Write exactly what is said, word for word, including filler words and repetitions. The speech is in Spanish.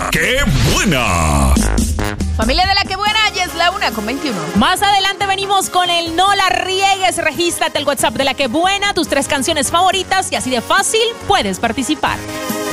La Que Buena. Familia de La Que Buena, ya es la una con veintiuno. Más adelante venimos con el No La Riegues. Regístrate el WhatsApp de La Que Buena, tus tres canciones favoritas y así de fácil puedes participar.